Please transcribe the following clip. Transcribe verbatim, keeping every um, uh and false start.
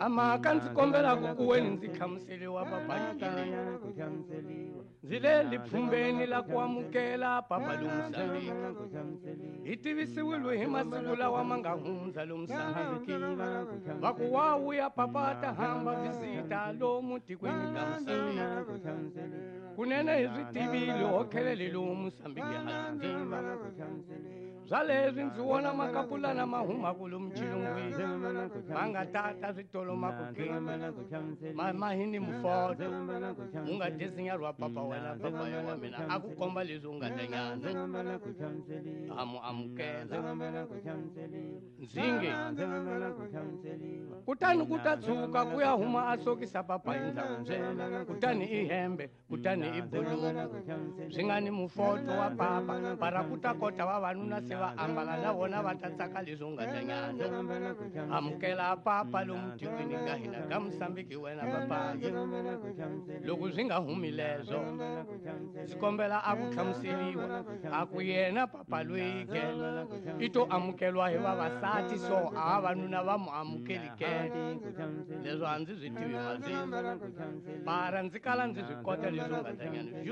amaka ndzi kombela ku kuweni ndzi khamuseliwa papayile ndzi le lipfumbeni la ku amukela papa lomu Mozambique hi tivisiwile hi masiku lawa ma nga hundza lomu Mozambique va ku wa wuya papa ta hamba visita lomu tikweni ta Mozambique kunene hi swi tivile ho khelele lomu Mozambique halindima bya leswi ndzi vona makapulana ma humaka lomu chilungwini ma nga tata switolo ma ku gima ma hini mufoto u nga desinyariwa papa wena papa wa mina a ku komba leswi u nga ta nyana amu amukela nzinge kutani ku ta tshuka ku ya huma a sokisa papa hi ndhawu ntsena kutani i hembe kutani i buluku swi nga ni mufoto wa papa para ku ta kota vavanuna se va ambala na vona va ta tsaka leswi u nga ta nyana amukela papa lomu tikweni ka hina ka Mozambique wena papa loko swi nga humi leswo ndzi kombela a ku hlamuseliwa a ku yena papa loyi ke i to amukelwa hi vavasati so a vavanuna va mu amukeli ke leswo a ndzi swi tivi mazini para ndzi kala ndzi swi kota leswi u nga ta nyana